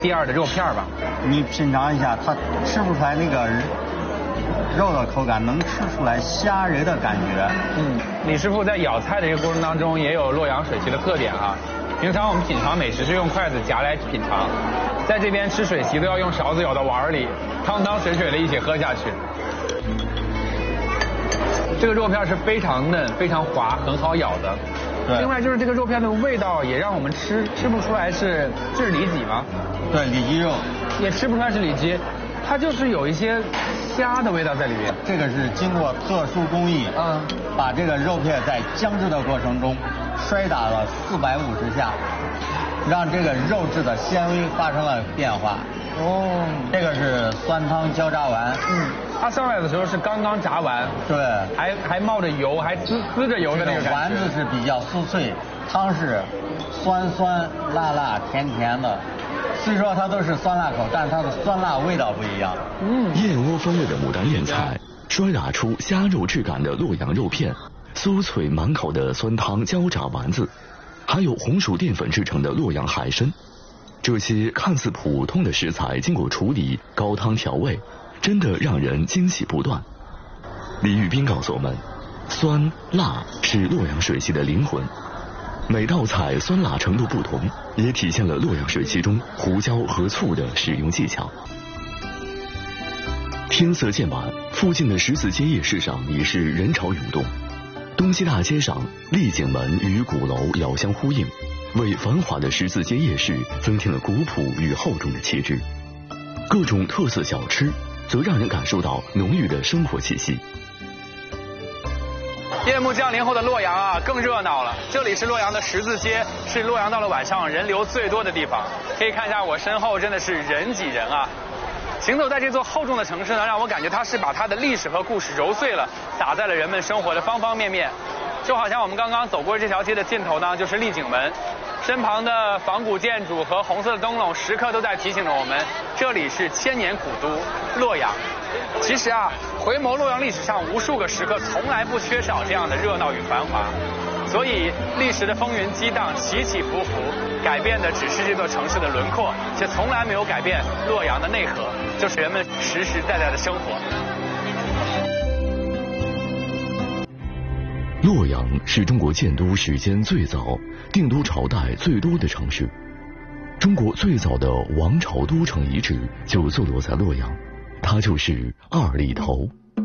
第二的肉片吧。 你品尝一下，它吃不出来那个肉的口感，能吃出来虾仁的感觉。 李师傅在舀菜的这个过程当中，也有洛阳水席的特点啊。平常我们品尝美食是用筷子夹来品尝，在这边吃水席都要用勺子舀到碗里，汤汤水水的一起喝下去。这个肉片是非常嫩、非常滑，很好咬的。另外就是这个肉片的味道也让我们吃不出来是里脊吗？ 对，里脊肉。 也吃不出来是里脊，它就是有一些虾的味道在里面。 这个是经过特殊工艺，把这个肉片在僵制的过程中摔打了450下，让这个肉质的纤维发生了变化。这个是酸汤焦炸丸。 它上来的时候是刚刚炸完， 对， 还冒着油，还滋着油的那个感觉。 丸子是比较酥脆，汤是酸酸辣辣甜甜的。虽说它都是酸辣口，但是它的酸辣味道不一样。 燕窝风味的牡丹燕菜，摔打出虾肉质感的洛阳肉片，酥脆满口的酸汤焦炸丸子，还有红薯淀粉制成的洛阳海参。这些看似普通的食材，经过处理、高汤调味，真的让人惊喜不断。李玉斌告诉我们，酸辣是洛阳水席的灵魂。每道菜酸辣程度不同，也体现了洛阳水席中胡椒和醋的使用技巧。天色渐晚，附近的十字街夜市上已是人潮涌动。东西大街上，丽景门与鼓楼遥相呼应，为繁华的十字街夜市增添了古朴与厚重的气质。各种特色小吃则让人感受到浓郁的生活气息。 夜幕降临后的洛阳啊，更热闹了。这里是洛阳的十字街，是洛阳到了晚上人流最多的地方。可以看一下我身后，真的是人挤人啊！行走在这座厚重的城市呢，让我感觉它是把它的历史和故事揉碎了，打在了人们生活的方方面面。就好像我们刚刚走过这条街的尽头呢，就是丽景门，身旁的仿古建筑和红色的灯笼，时刻都在提醒着我们，这里是千年古都洛阳。其实啊，回眸洛阳历史上无数个时刻，从来不缺少这样的热闹与繁华。所以历史的风云激荡，起起伏伏，改变的只是这座城市的轮廓，却从来没有改变洛阳的内核，就是人们实实在在的生活。 洛阳是中国建都时间最早、定都朝代最多的城市。中国最早的王朝都城遗址就坐落在洛阳，它就是二里头。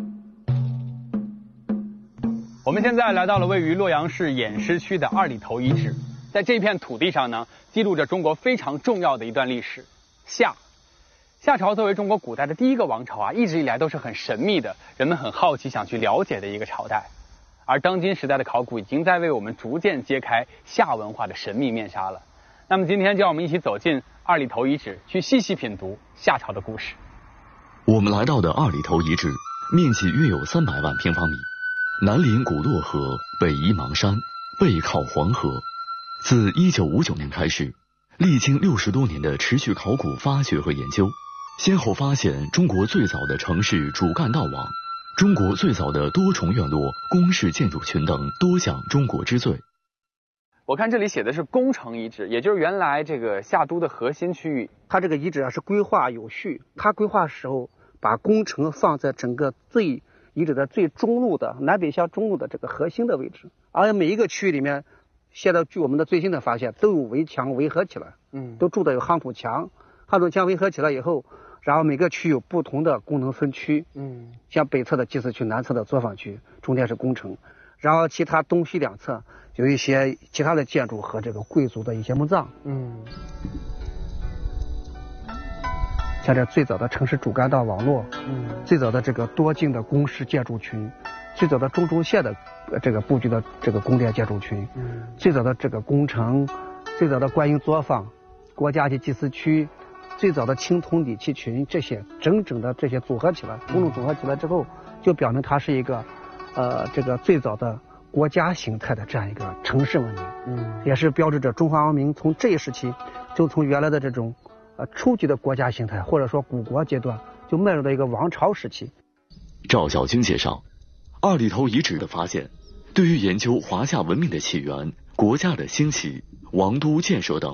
我们现在来到了位于洛阳市偃师区的二里头遗址，在这片土地上呢，记录着中国非常重要的一段历史——夏。夏朝作为中国古代的第一个王朝啊，一直以来都是很神秘的，人们很好奇想去了解的一个朝代。而当今时代的考古已经在为我们逐渐揭开夏文化的神秘面纱了。那么今天就让我们一起走进二里头遗址，去细细品读夏朝的故事。 我们来到的二里头遗址，面积约有300万平方米，南临古洛河，北依邙山，背靠黄河。自1959年开始，历经60多年的持续考古发掘和研究，先后发现中国最早的城市主干道网，中国最早的多重院落、宫室建筑群等多项中国之最。 我看这里写的是宫城遗址，也就是原来这个夏都的核心区域。 它这个遗址啊是规划有序，它规划时候把宫城放在整个遗址的最中路的南北向中路的这个核心的位置，而每一个区域里面，现在据我们的最新的发现，都有围墙围合起来，都筑的有夯土墙，夯土墙围合起来以后，然后每个区有不同的功能分区，像北侧的祭祀区，南侧的作坊区，中间是宫城，然后其他东西两侧有一些其他的建筑和这个贵族的一些墓葬，像这最早的城市主干道网络，最早的这个多境的宫室建筑群，最早的中线的这个布局的这个宫殿建筑群，最早的这个宫城，最早的观音作坊、国家级祭祀区，最早的青铜礼器群，这些整整的这些组合起来，种种组合起来之后，就表明它是一个这个最早的国家形态的这样一个城市文明，也是标志着中华文明从这一时期就从原来的这种初级的国家形态或者说古国阶段，就迈入了一个王朝时期。 赵小军介绍，二里头遗址的发现，对于研究华夏文明的起源、国家的兴起、王都建设等，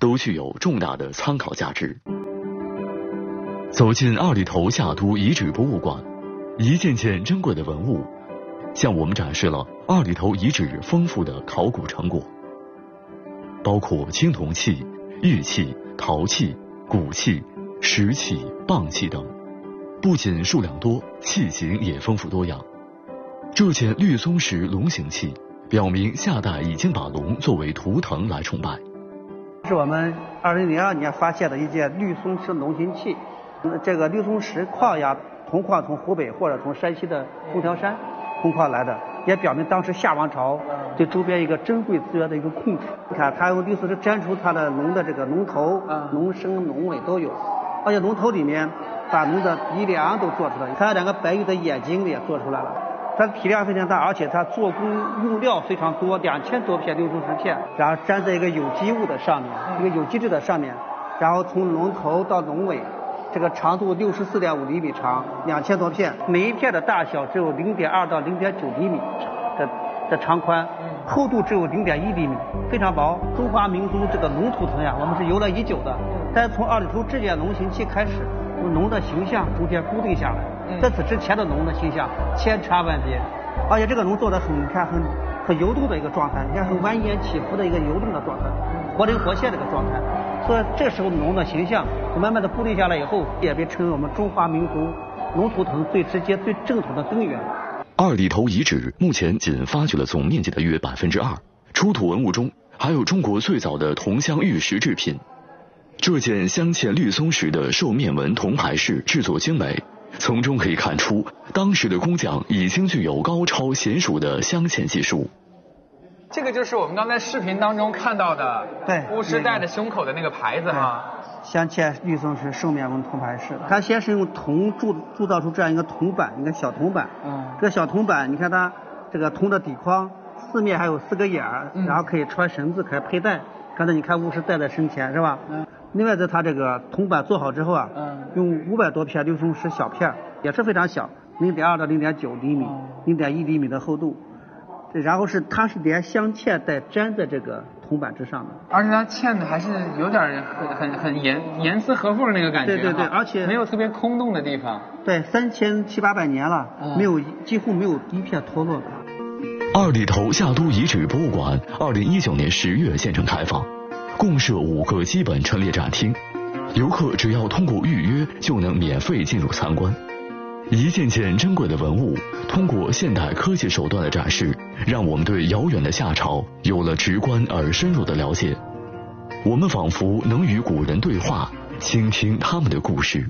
都具有重大的参考价值。走进二里头夏都遗址博物馆，一件件珍贵的文物向我们展示了二里头遗址丰富的考古成果，包括青铜器、玉器、陶器、骨器、石器、蚌器等，不仅数量多，器型也丰富多样。这件绿松石龙形器表明夏代已经把龙作为图腾来崇拜。 是我们2002年发现的一件绿松石龙形器。这个绿松石矿呀，铜矿从湖北或者从山西的东条山铜矿来的，也表明当时夏王朝对周边一个珍贵资源的一个控制。你看，它用绿松石粘出它的龙的这个龙头、龙身、龙尾都有，而且龙头里面把龙的鼻梁都做出来了，还有2个白玉的眼睛也做出来了。它的体量非常大，而且它做工用料非常多，2000多片绿松石片，然后粘在一个有机物的上面，一个有机质的上面，然后从龙头到龙尾。这个长度64.5厘米长，2000多片，每一片的大小只有0.2到0.9厘米的长宽，厚度只有0.1厘米，非常薄。中华民族这个龙图腾呀，我们是由来已久的，但是从二里头这件龙形器开始，龙的形象逐渐固定下来。在此之前的龙的形象千差万别，而且这个龙做的很游动的一个状态，你看很蜿蜒起伏的一个游动的状态，活灵活现的一个状态。所以这时候龙的形象慢慢的固定下来以后，也被称为我们中华民族龙图腾最直接、最正统的根源。 二里头遗址目前仅发掘了总面积的约2%，出土文物中还有中国最早的铜镶玉石制品。这件镶嵌绿松石的兽面纹铜牌饰制作精美，从中可以看出当时的工匠已经具有高超娴熟的镶嵌技术。 这个就是我们刚才视频当中看到的， 对， 巫师戴着胸口的那个牌子哈。 镶嵌绿松石兽面纹铜牌饰，它先是用铜铸造出这样一个铜板，一个小铜板。这个小铜板，你看它这个铜的底框，四面还有4个眼儿，然后可以穿绳子，可以佩戴。刚才你看巫师戴在身前是吧？另外在它这个铜板做好之后啊，用500多片绿松石小片，也是非常小，0.2到0.9厘米，0.1厘米的厚度。然后它是连镶嵌带粘在这个铜板之上的， 而且它嵌的还是有点很严丝合缝的那个感觉。 对，而且没有特别空洞的地方。 对，3700-800年了，几乎没有一片脱落的。 二里头夏都遗址博物馆2019年10月现场开放，共设5个基本陈列展厅，游客只要通过预约就能免费进入参观。一件件珍贵的文物，通过现代科技手段的展示，让我们对遥远的夏朝有了直观而深入的了解。我们仿佛能与古人对话，倾听他们的故事。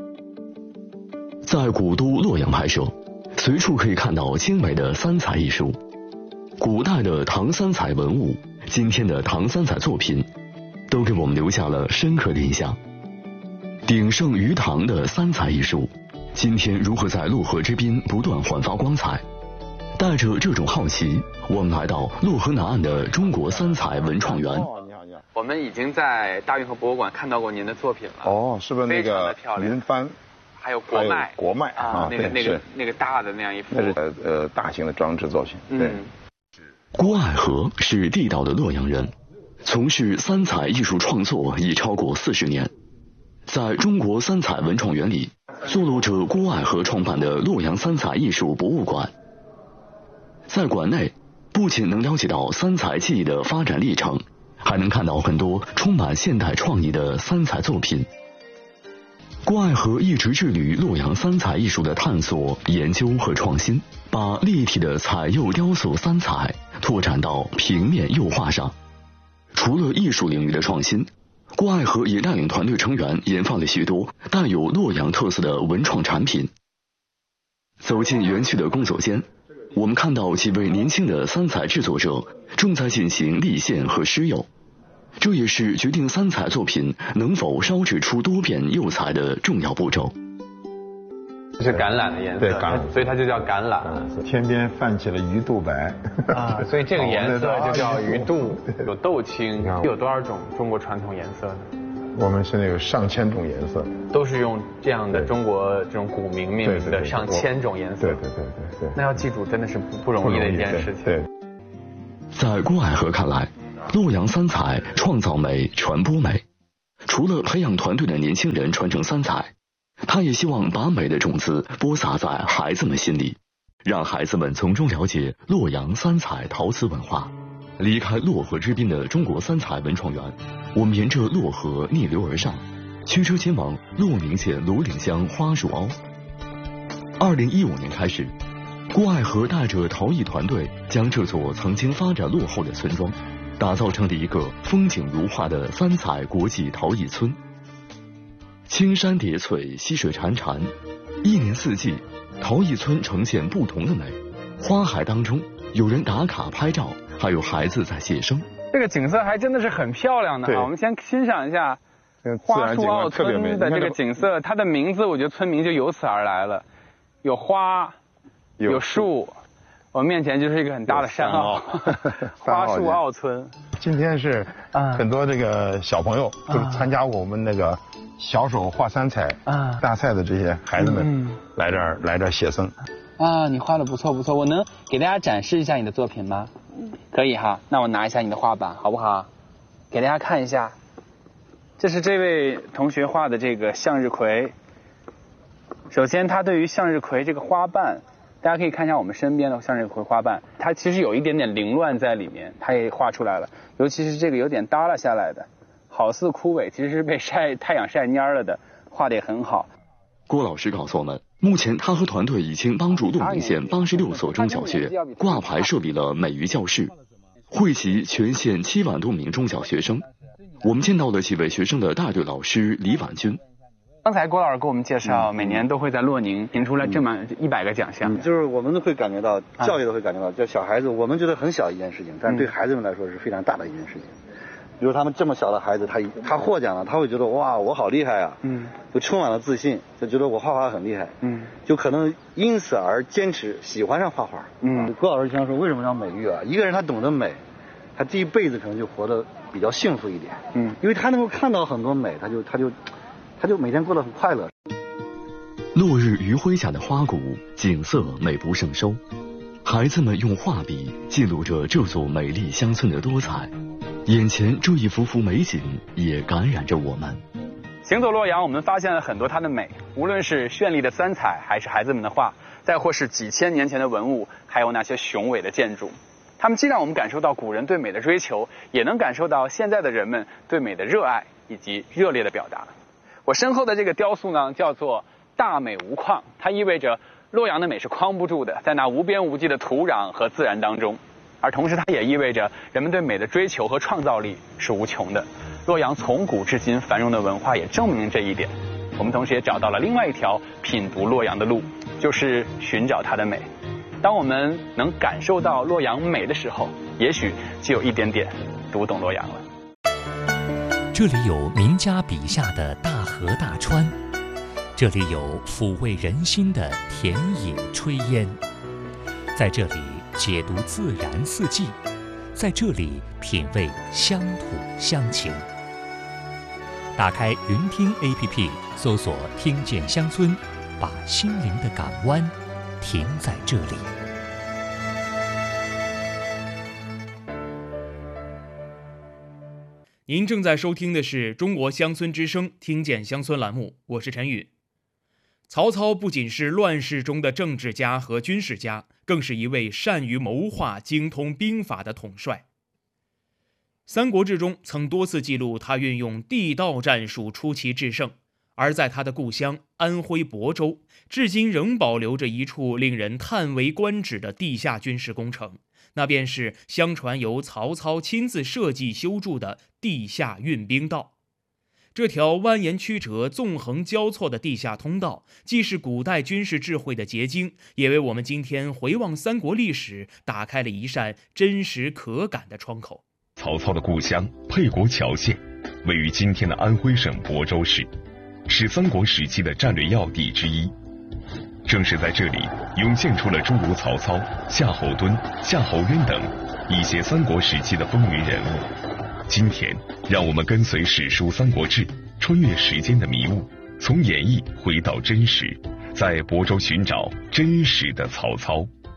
在古都洛阳拍摄，随处可以看到精美的三彩艺术。古代的唐三彩文物，今天的唐三彩作品，都给我们留下了深刻的印象。鼎盛于唐的三彩艺术，今天如何在洛河之滨不断焕发光彩？带着这种好奇，我们来到洛河南岸的中国三彩文创园。 我们已经在大运河博物馆看到过您的作品了。 哦，是不是那个云帆？ 还有国脉。 国脉啊， 那个大的那样一幅。 那是大型的装置作品。对。 郭爱和是地道的洛阳人，从事三彩艺术创作已超过40年。在中国三彩文创园里，坐落着郭爱和创办的洛阳三彩艺术博物馆。在馆内，不仅能了解到三彩技艺的发展历程，还能看到很多充满现代创意的三彩作品。郭爱和一直致力于洛阳三彩艺术的探索、研究和创新，把立体的彩釉雕塑三彩拓展到平面釉画上。除了艺术领域的创新，郭爱和也带领团队成员研发了许多带有洛阳特色的文创产品。走进园区的工作间，我们看到几位年轻的三彩制作者正在进行立线和施釉，这也是决定三彩作品能否烧制出多变釉彩的重要步骤。 这是橄榄的颜色， 对，橄榄， 所以它就叫橄榄。 天边泛起了鱼肚白啊，所以这个颜色就叫鱼肚，有豆青。有多少种中国传统颜色呢？ 我们是那个上千种颜色， 都是用这样的中国这种古名命名的上千种颜色。 对。 那要记住真的是不容易的一件事情。 对。 在郭爱和看来， 洛阳三彩，创造美，传播美。除了培养团队的年轻人传承三彩，他也希望把美的种子播撒在孩子们心里，让孩子们从中了解洛阳三彩陶瓷文化。离开洛河之滨的中国三彩文创园，我们沿着洛河逆流而上，驱车前往洛宁县罗岭乡花树凹。2015年开始，郭爱河带着陶艺团队将这座曾经发展落后的村庄打造成了一个风景如画的三彩国际陶艺村。青山叠翠，溪水潺潺，一年四季，陶艺村呈现不同的美。花海当中，有人打卡拍照，还有孩子在写生。 这个景色还真的是很漂亮的啊！我们先欣赏一下花树凹村的这个景色，它的名字我觉得村名就由此而来了，有花，有树。我们面前就是一个很大的山坳，花树凹村。 今天是很多这个小朋友，就是参加过我们那个小手画三彩大赛的这些孩子们来这儿写生。 啊，你画的不错不错，我能给大家展示一下你的作品吗？可以哈，那我拿一下你的画板好不好？给大家看一下，这是这位同学画的这个向日葵。首先，他对于向日葵这个花瓣，大家可以看一下我们身边的向日葵花瓣，它其实有一点点凌乱在里面，它也画出来了。尤其是这个有点耷拉下来的，好似枯萎，其实是被太阳晒蔫了的，画得也很好。 郭老师告诉我们，目前他和团队已经帮助洛宁县86所中小学挂牌设立了美育教室，惠及全县7万多名中小学生。我们见到了几位学生的大队老师李婉君。 刚才郭老师给我们介绍，每年都会在洛宁评出来这么100个奖项。 就是我们都会感觉到，教育都会感觉到，就小孩子，我们觉得很小一件事情，但是对孩子们来说是非常大的一件事情。比如他们这么小的孩子，他获奖了，他会觉得哇，我好厉害啊，就充满了自信，就觉得我画画很厉害，就可能因此而坚持喜欢上画画。郭老师经常说，为什么要美育啊？一个人他懂得美，他这一辈子可能就活得比较幸福一点。因为他能够看到很多美，他就每天过得很快乐。 落日余晖下的花谷，景色美不胜收。孩子们用画笔记录着这座美丽乡村的多彩，眼前这一幅幅美景也感染着我们。 行走洛阳，我们发现了很多它的美，无论是绚丽的三彩，还是孩子们的画，再或是几千年前的文物，还有那些雄伟的建筑。它们既让我们感受到古人对美的追求，也能感受到现在的人们对美的热爱以及热烈的表达。我身后的这个雕塑呢，叫做大美无框，它意味着洛阳的美是框不住的，在那无边无际的土壤和自然当中。而同时它也意味着人们对美的追求和创造力是无穷的。洛阳从古至今繁荣的文化也证明这一点。我们同时也找到了另外一条品读洛阳的路，就是寻找它的美。当我们能感受到洛阳美的时候，也许就有一点点读懂洛阳了。 这里有名家笔下的大河大川，这里有抚慰人心的田野炊烟，在这里解读自然四季，在这里品味乡土乡情。打开云听 APP， 搜索“听见乡村”，把心灵的港湾停在这里。 您正在收听的是中国乡村之声听见乡村栏目，我是陈宇。曹操不仅是乱世中的政治家和军事家，更是一位善于谋划、精通兵法的统帅。三国志中曾多次记录他运用地道战术出奇制胜，而在他的故乡安徽亳州，至今仍保留着一处令人叹为观止的地下军事工程，那便是相传由曹操亲自设计修筑的地下运兵道。这条蜿蜒曲折、纵横交错的地下通道，既是古代军事智慧的结晶，也为我们今天回望三国历史打开了一扇真实可感的窗口。 曹操的故乡沛国谯县，位于今天的安徽省亳州市，是三国时期的战略要地之一。正是在这里，涌现出了诸如曹操、夏侯惇、夏侯渊等一些三国时期的风云人物。今天，让我们跟随史书《三国志》，穿越时间的迷雾，从演绎回到真实，在亳州寻找真实的曹操。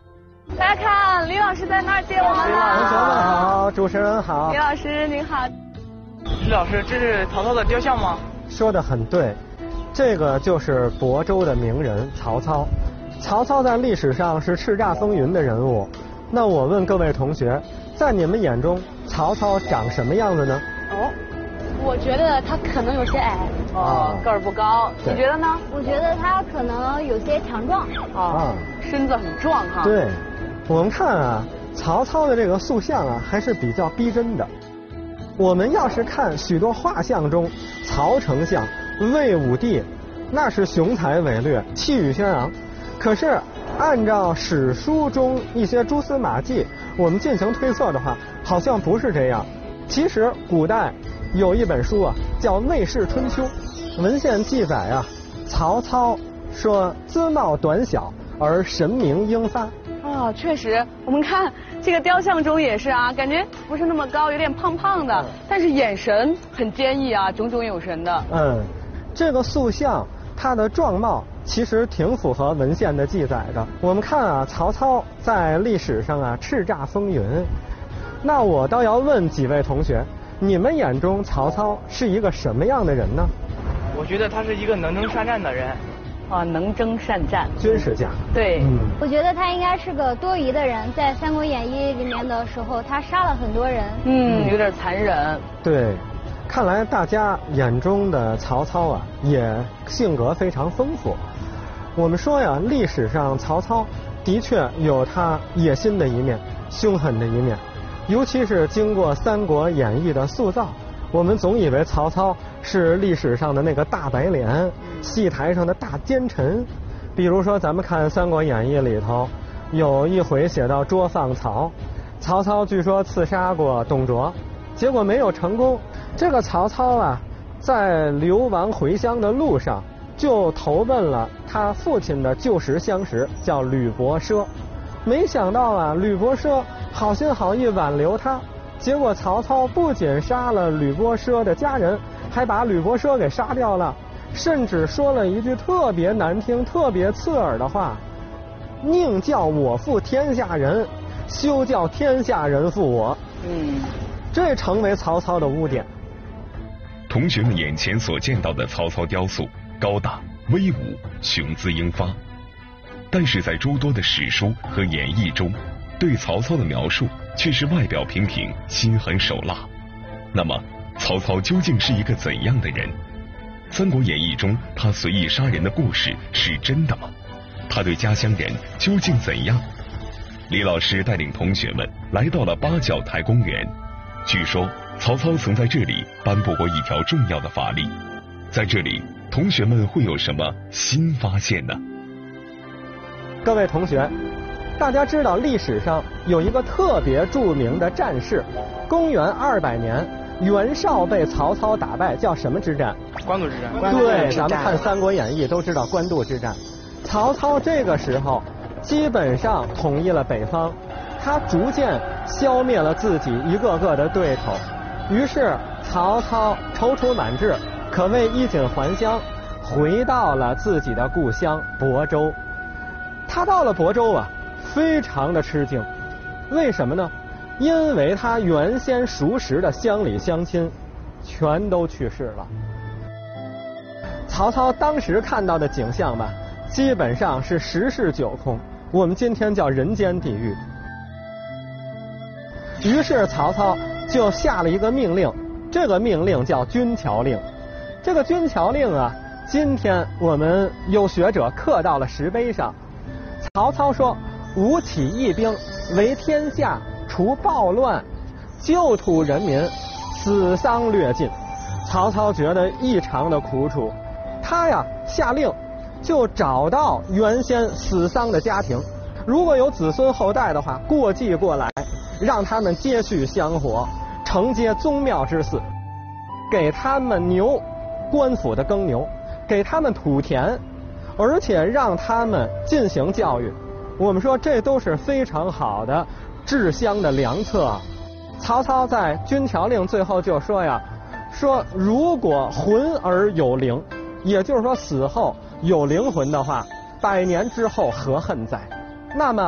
大家看，李老师在那儿接我们了。 同学们好，主持人好。 李老师您好。 李老师，这是曹操的雕像吗？ 说得很对，这个就是亳州的名人曹操。曹操在历史上是叱咤风云的人物。那我问各位同学，在你们眼中，曹操长什么样子呢？ 我觉得他可能有些矮，个儿不高。你觉得呢？ 我觉得他可能有些强壮。 身子很壮哈。 对，我们看啊，曹操的这个塑像啊，还是比较逼真的。我们要是看许多画像中，曹丞相、魏武帝，那是雄才伟略、气宇轩昂。可是按照史书中一些蛛丝马迹，我们进行推测的话，好像不是这样。其实古代有一本书啊，叫《魏氏春秋》，文献记载啊，曹操说姿貌短小而神明英发。 确实，我们看这个雕像中也是啊，感觉不是那么高，有点胖胖的，但是眼神很坚毅啊，炯炯有神的。 这个塑像它的状貌其实挺符合文献的记载的。我们看啊，曹操在历史上啊叱咤风云。那我倒要问几位同学，你们眼中曹操是一个什么样的人呢？ 我觉得他是一个能征善战的人。 能征善战， 军事家。 对， 我觉得他应该是个多疑的人，在《三国演义》里面的时候，他杀了很多人。 有点残忍。 对，看来大家眼中的曹操啊，也性格非常丰富。我们说呀，历史上曹操的确有他野心的一面、凶狠的一面，尤其是经过《三国演义》的塑造。我们总以为曹操是历史上的那个大白脸，戏台上的大奸臣。比如说咱们看《三国演义》里头有一回写到捉放曹，曹操据说刺杀过董卓，结果没有成功。这个曹操啊，在流亡回乡的路上就投奔了他父亲的旧时相识，叫吕伯奢。没想到啊，吕伯奢好心好意挽留他，结果曹操不仅杀了吕伯奢的家人，还把吕伯奢给杀掉了，甚至说了一句特别难听、特别刺耳的话：“宁叫我负天下人，休叫天下人负我。”这成为曹操的污点。 同学们眼前所见到的曹操雕塑高大威武、雄姿英发，但是在诸多的史书和演义中，对曹操的描述却是外表平平、心狠手辣。那么，曹操究竟是一个怎样的人？《三国演义》中他随意杀人的故事是真的吗？他对家乡人究竟怎样？李老师带领同学们来到了八角台公园。据说曹操曾在这里颁布过一条重要的法令，在这里同学们会有什么新发现呢？ 各位同学，大家知道历史上有一个特别著名的战事，公元200年，袁绍被曹操打败，叫什么之战？ 官渡之战。 对，咱们看《三国演义》都知道官渡之战。曹操这个时候基本上统一了北方，他逐渐消灭了自己一个个的对头，于是曹操踌躇满志，可谓衣锦还乡，回到了自己的故乡亳州。他到了亳州啊，非常的吃惊。为什么呢？因为他原先熟识的乡里乡亲全都去世了。曹操当时看到的景象吧，基本上是十室九空，我们今天叫人间地狱。于是曹操就下了一个命令，这个命令叫军桥令。这个军桥令啊，今天我们有学者刻到了石碑上。曹操说：“吾起义兵，为天下，除暴乱，救土人民，死丧略尽。”曹操觉得异常的苦楚，他呀下令就找到原先死丧的家庭，如果有子孙后代的话，过继过来，让他们接续香火，承接宗庙之祀，给他们牛，官府的耕牛，给他们土田，而且让他们进行教育。我们说这都是非常好的治乡的良策。曹操在军桥令最后就说呀，说如果魂而有灵，也就是说死后有灵魂的话，100年之后何恨哉？那么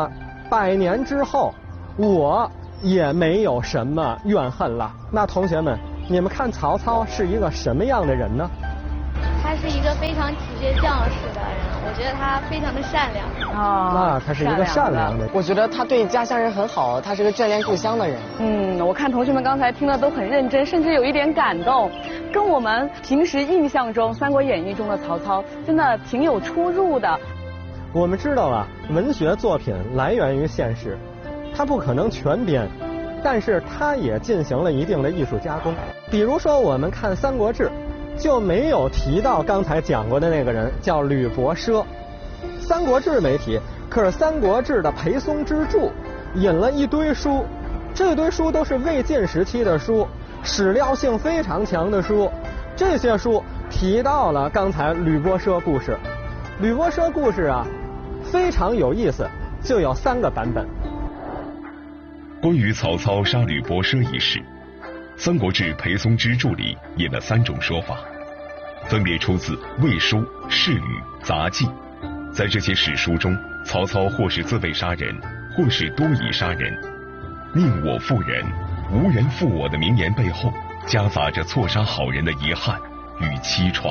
100年之后，我也没有什么怨恨了。那同学们，你们看曹操是一个什么样的人呢？ 他是一个非常体贴将士的人，我觉得他非常的善良。 那他是一个善良的。 我觉得他对家乡人很好，他是个眷恋故乡的人。 我看同学们刚才听的都很认真，甚至有一点感动，跟我们平时印象中《三国演义》中的曹操真的挺有出入的。 我们知道啊，文学作品来源于现实，它不可能全编，但是它也进行了一定的艺术加工。比如说我们看《三国志》，就没有提到刚才讲过的那个人，叫吕伯奢。《三国志》没提，可是《三国志》的裴松之注引了一堆书，这堆书都是魏晋时期的书，史料性非常强的书。这些书提到了刚才吕伯奢故事。吕伯奢故事啊，非常有意思，就有3个版本。 关于曹操杀吕伯奢一事，《三国志·裴松之注》里引了3种说法，分别出自《魏书》《释语》《杂记》。在这些史书中，曹操或是自卫杀人，或是多疑杀人。宁我负人，无人负我的名言背后，夹杂着错杀好人的遗憾与凄怆。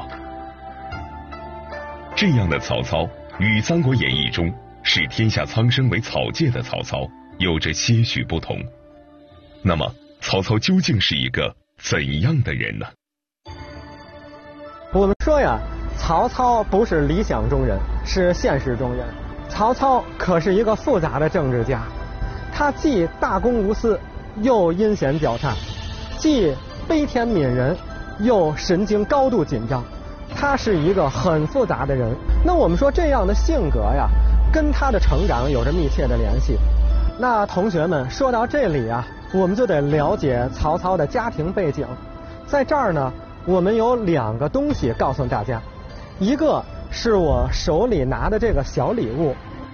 这样的曹操与《三国演义》中视天下苍生为草芥的曹操有着些许不同。那么曹操究竟是一个怎样的人呢？ 我们说呀，曹操不是理想中人，是现实中人。曹操可是一个复杂的政治家，他既大公无私，又阴险狡诈，既悲天悯人，又神经高度紧张。他是一个很复杂的人。那我们说这样的性格呀，跟他的成长有着密切的联系。那同学们说到这里啊，我们就得了解曹操的家庭背景。在这儿呢，我们有2个东西告诉大家，一个是我手里拿的这个小礼物。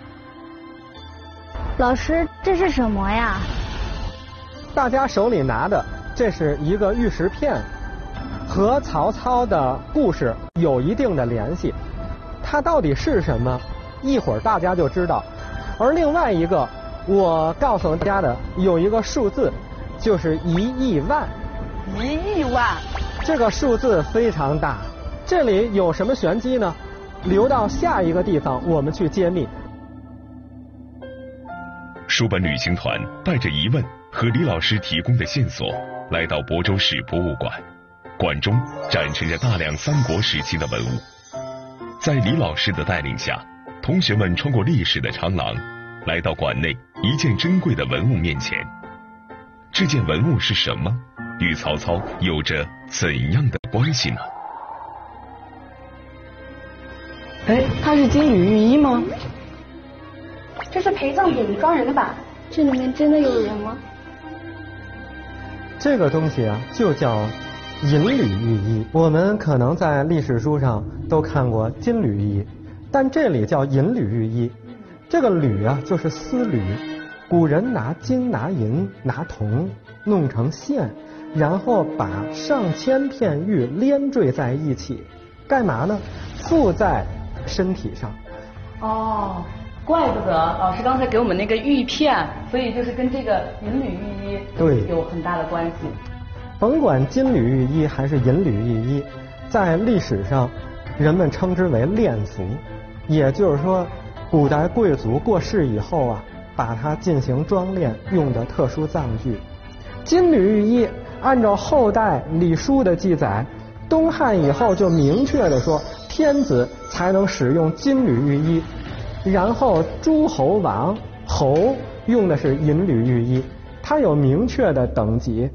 老师，这是什么呀？ 大家手里拿的这是一个玉石片，和曹操的故事有一定的联系。它到底是什么，一会儿大家就知道。而另外一个我告诉大家的有一个数字，就是1亿万。 1亿万， 这个数字非常大。这里有什么玄机呢？留到下一个地方我们去揭秘。 书本旅行团带着疑问和李老师提供的线索，来到亳州市博物馆。馆中展陈着大量三国时期的文物。在李老师的带领下，同学们穿过历史的长廊，来到馆内一件珍贵的文物面前。这件文物是什么？与曹操有着怎样的关系呢？ 哎，它是金缕玉衣吗？ 这是陪葬品装人的吧？这里面真的有人吗？ 这个东西啊，就叫银缕玉衣。我们可能在历史书上都看过金缕衣，但这里叫银缕玉衣。这个缕啊，就是丝缕。古人拿金、拿银、拿铜弄成线，然后把上千片玉连缀在一起，干嘛呢？附在身体上。 哦，怪不得老师刚才给我们那个玉片，所以就是跟这个银缕玉衣对有很大的关系。 甭管金缕玉衣还是银缕玉衣，在历史上人们称之为殓服，也就是说古代贵族过世以后啊，把它进行装殓用的特殊葬具。金缕玉衣按照后代礼书的记载，东汉以后就明确的说天子才能使用金缕玉衣，然后诸侯王侯用的是银缕玉衣，它有明确的等级。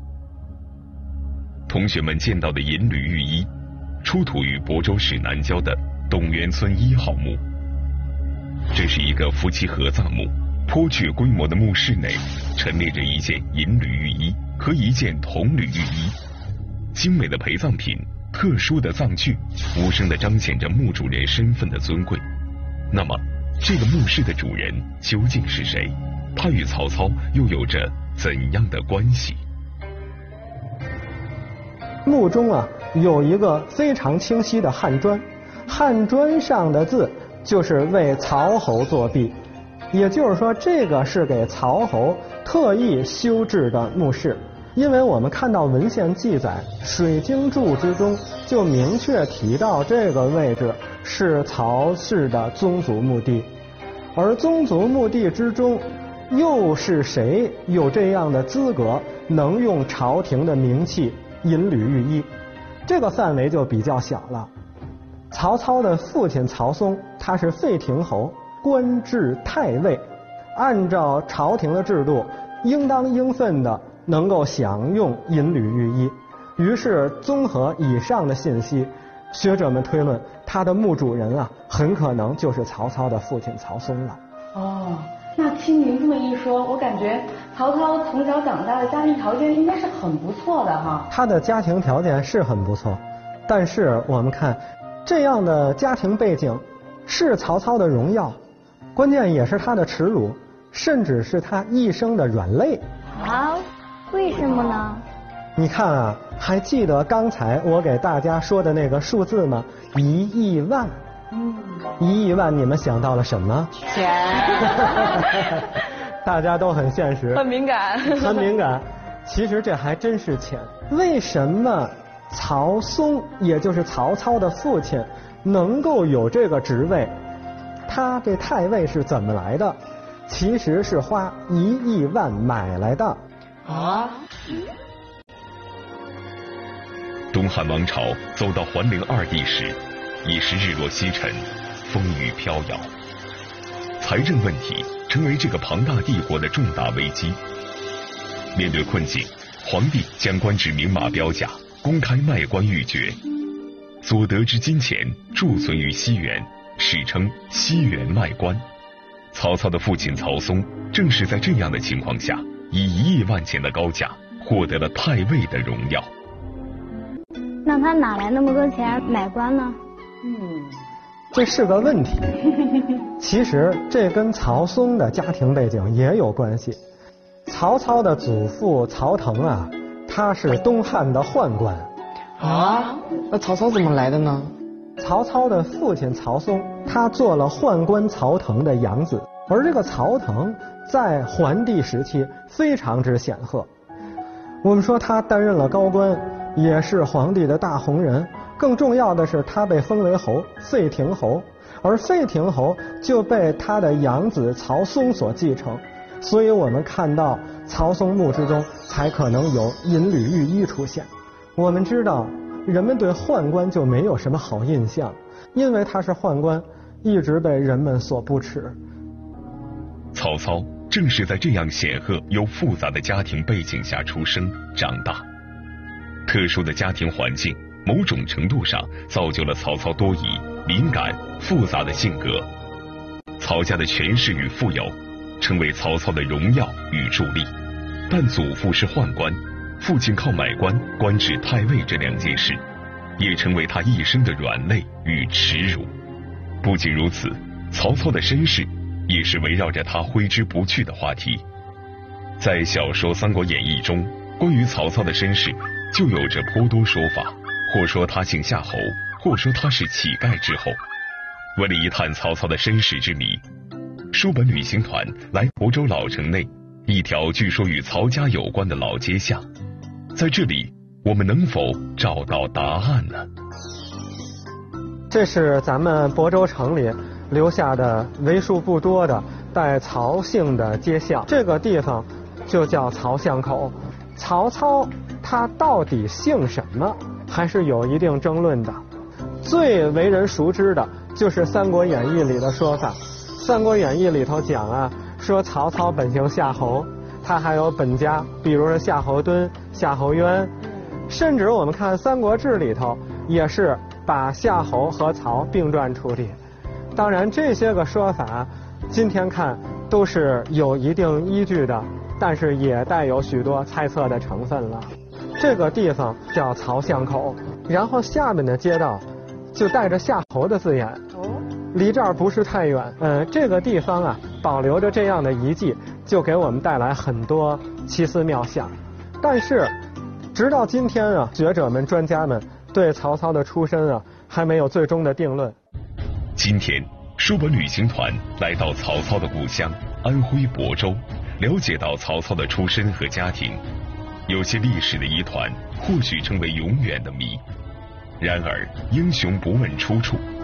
同学们见到的银缕玉衣出土于亳州市南郊的董源村1号墓。这是一个夫妻合葬墓，颇具规模的墓室内陈列着一件银缕玉衣和一件铜缕玉衣，精美的陪葬品，特殊的葬具，无声地彰显着墓主人身份的尊贵。那么这个墓室的主人究竟是谁？他与曹操又有着怎样的关系？ 墓中啊有一个非常清晰的汉砖，汉砖上的字就是为曹侯作弊。 也就是说，这个是给曹侯特意修制的墓室。因为我们看到文献记载，水经注之中就明确提到这个位置是曹氏的宗族墓地，而宗族墓地之中，又是谁有这样的资格能用朝廷的名器引履御医？这个范围就比较小了。曹操的父亲曹嵩，他是废亭侯，官至太尉，按照朝廷的制度，应当应分的能够享用引履御医。于是综合以上的信息，学者们推论，他的墓主人啊，很可能就是曹操的父亲曹嵩了。 哦，那听您这么一说，我感觉曹操从小长大的家庭条件应该是很不错的哈。 他的家庭条件是很不错，但是我们看这样的家庭背景是曹操的荣耀，关键也是他的耻辱，甚至是他一生的软肋。 啊？为什么呢？ 你看啊，还记得刚才我给大家说的那个数字吗？1亿万。1亿万，你们想到了什么？ 钱。 大家都很现实， 很敏感， 很敏感。其实这还真是钱。为什么曹嵩，也就是曹操的父亲，能够有这个职位？他这太尉是怎么来的？其实是花1亿万买来的。 啊？ 东汉王朝走到桓灵2帝时，已是日落西沉，风雨飘摇，财政问题成为这个庞大帝国的重大危机。面对困境，皇帝将官至明码标价，公开卖官鬻爵，所得之金钱贮存于西园，史称西园卖官。曹操的父亲曹嵩正是在这样的情况下，以1亿万钱的高价获得了太尉的荣耀。 那他哪来那么多钱买官呢？ 这是个问题。其实这跟曹嵩的家庭背景也有关系。曹操的祖父曹腾啊，他是东汉的宦官。 啊？那曹操怎么来的呢？ 曹操的父亲曹嵩，他做了宦官曹腾的养子，而这个曹腾在桓帝时期非常之显赫。我们说他担任了高官，也是皇帝的大红人。更重要的是，他被封为侯，废亭侯，而废亭侯就被他的养子曹嵩所继承。所以我们看到曹嵩墓之中才可能有引履御医出现。我们知道人们对宦官就没有什么好印象，因为他是宦官，一直被人们所不齿。 曹操正是在这样显赫又复杂的家庭背景下出生长大，特殊的家庭环境某种程度上造就了曹操多疑、敏感、复杂的性格。曹家的权势与富有成为曹操的荣耀与助力，但祖父是宦官，父亲靠买官官至太尉这2件事，也成为他一生的软肋与耻辱。不仅如此，曹操的身世也是围绕着他挥之不去的话题。在小说《三国演义》中，关于曹操的身世就有着颇多说法，或说他姓夏侯，或说他是乞丐之后。为了一探曹操的身世之谜，书本旅行团来亳州老城内一条据说与曹家有关的老街巷，在这里我们能否找到答案呢？ 这是咱们亳州城里留下的为数不多的带曹姓的街巷，这个地方就叫曹巷口。曹操他到底姓什么，还是有一定争论的。最为人熟知的就是《三国演义》里的说法，《三国演义》里头讲啊，说曹操本姓夏侯，他还有本家，比如说夏侯惇、夏侯渊，甚至我们看《三国志》里头也是把夏侯和曹并传处理。当然这些个说法今天看都是有一定依据的，但是也带有许多猜测的成分了。这个地方叫曹巷口，然后下面的街道就带着夏侯的字眼，离这儿不是太远。这个地方啊保留着这样的遗迹，就给我们带来很多奇思妙想。但是直到今天啊，学者们专家们对曹操的出身啊还没有最终的定论。 今天数本旅行团来到曹操的故乡安徽亳州，了解到曹操的出身和家庭。有些历史的疑团或许成为永远的谜。然而英雄不问出处，